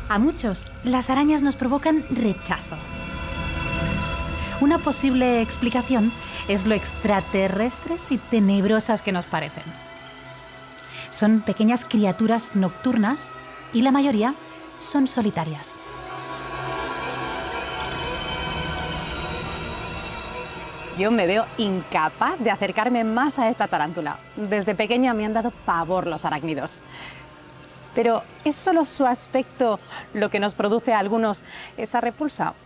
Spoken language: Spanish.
A muchos, las arañas nos provocan rechazo. Una posible explicación es lo extraterrestres y tenebrosas que nos parecen. Son pequeñas criaturas nocturnas y la mayoría son solitarias. Yo me veo incapaz de acercarme más a esta tarántula. Desde pequeña me han dado pavor los arácnidos. Pero ¿es solo su aspecto lo que nos produce a algunos esa repulsa?